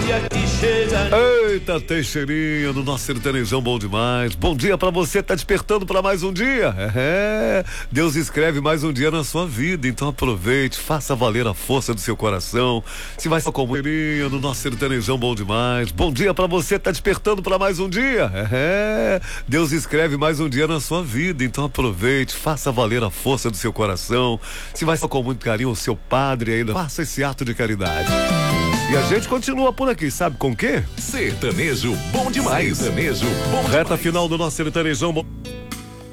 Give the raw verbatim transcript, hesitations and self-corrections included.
dia que chega. Eita, Teixeirinha, do nosso sertanejão bom demais. Bom dia pra você, tá despertando pra mais um dia. É, Deus escreve mais um dia na sua vida, então aproveite, faça valer a força do seu coração. Se vai com Teixeirinha, do nosso sertanejão bom demais. Bom dia pra você, tá despertando pra mais um dia. É, Deus escreve mais um dia na sua vida, então aproveite, faça valer a força do seu coração. Se vai com muito carinho o seu padre ainda, faça esse ato de caridade. E a gente continua por aqui, sabe com o quê? Sertanejo bom demais. Sertanejo bom demais. Reta final do nosso sertanejão bom.